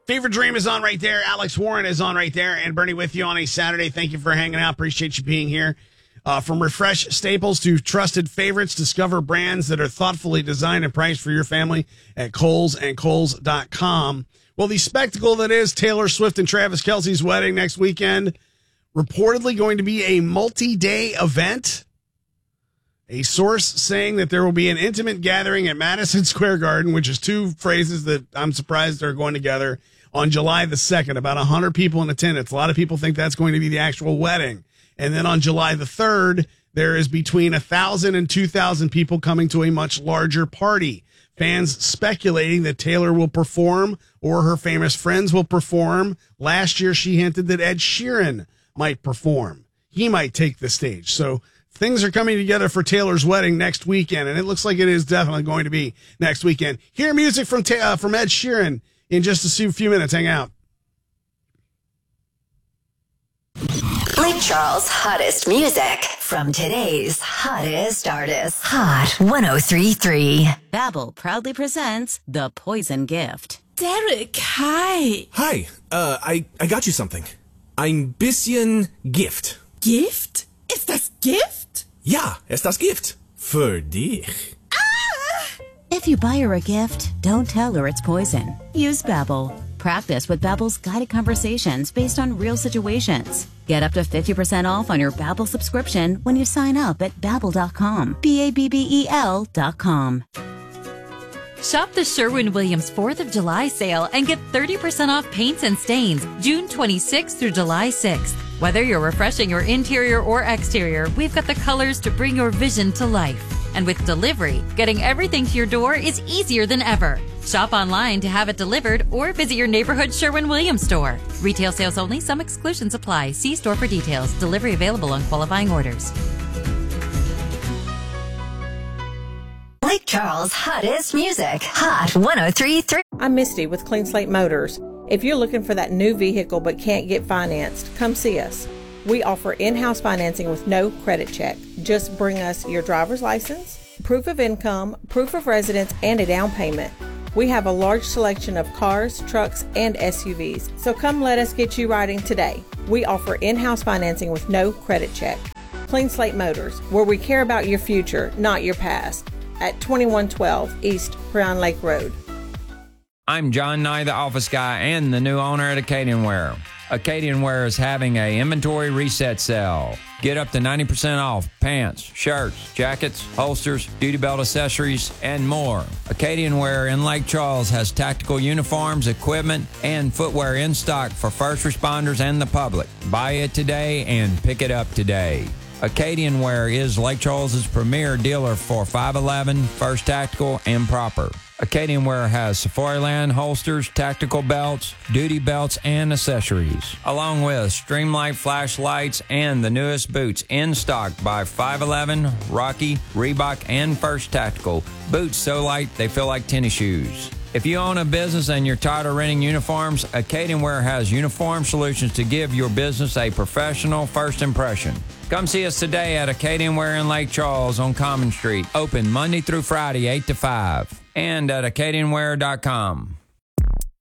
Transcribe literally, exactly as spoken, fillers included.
Fever Dream is on right there. Alex Warren is on right there. And Bernie with you on a Saturday. Thank you for hanging out. Appreciate you being here. Uh, from refresh staples to trusted favorites, discover brands that are thoughtfully designed and priced for your family at Kohl's and Kohl's dot com. Well, the spectacle that is Taylor Swift and Travis Kelce's wedding next weekend, reportedly going to be a multi-day event. A source saying that there will be an intimate gathering at Madison Square Garden, which is two phrases that I'm surprised are going together, on July the second. About one hundred people in attendance. A lot of people think that's going to be the actual wedding. And then on July the third, there is between one thousand and two thousand people coming to a much larger party. Fans speculating that Taylor will perform or her famous friends will perform. Last year, she hinted that Ed Sheeran might perform. He might take the stage. So things are coming together for Taylor's wedding next weekend, and it looks like it is definitely going to be next weekend. Hear music from uh, from Ed Sheeran in just a few minutes. Hang out. Lake Charles' hottest music from today's hottest artists. Hot one oh three point three. Babbel proudly presents The Poison Gift. Derek, hi. Hi, uh, I, I got you something. Ein bisschen Gift. Gift? Ist das Gift? Ja, ist das Gift. Für dich. If you buy her a gift, don't tell her it's poison. Use Babbel. Practice with Babbel's guided conversations based on real situations. Get up to fifty percent off on your Babbel subscription when you sign up at Babbel dot com. B A B B E L dot com. Shop the Sherwin-Williams fourth of July sale and get thirty percent off paints and stains June twenty-sixth through July sixth. Whether you're refreshing your interior or exterior, we've got the colors to bring your vision to life. And with delivery, getting everything to your door is easier than ever. Shop online to have it delivered or visit your neighborhood Sherwin-Williams store. Retail sales only. Some exclusions apply. See store for details. Delivery available on qualifying orders. Lake Charles' hottest music. Hot one oh three point three. I'm Misty with Clean Slate Motors. If you're looking for that new vehicle but can't get financed, come see us. We offer in-house financing with no credit check. Just bring us your driver's license, proof of income, proof of residence, and a down payment. We have a large selection of cars, trucks, and S U Vs, so come let us get you riding today. We offer in-house financing with no credit check. Clean Slate Motors, where we care about your future, not your past. At twenty-one twelve East Crown Lake Road. I'm John Nye, the office guy and the new owner at Acadian Wear. Acadian Wear is having a inventory reset sale. Get up to ninety percent off pants, shirts, jackets, holsters, duty belt accessories, and more. Acadian Wear in Lake Charles has tactical uniforms, equipment, and footwear in stock for first responders and the public. Buy it today and pick it up today. Acadian Wear is Lake Charles' premier dealer for five eleven, First Tactical, and Proper. Acadian Wear has Safariland holsters, tactical belts, duty belts, and accessories, along with Streamlight flashlights and the newest boots in stock by five eleven, Rocky, Reebok, and First Tactical. Boots so light they feel like tennis shoes. If you own a business and you're tired of renting uniforms, Acadian Wear has uniform solutions to give your business a professional first impression. Come see us today at Acadian Wear in Lake Charles on Common Street. Open Monday through Friday, eight to five. And at Acadian Wear dot com.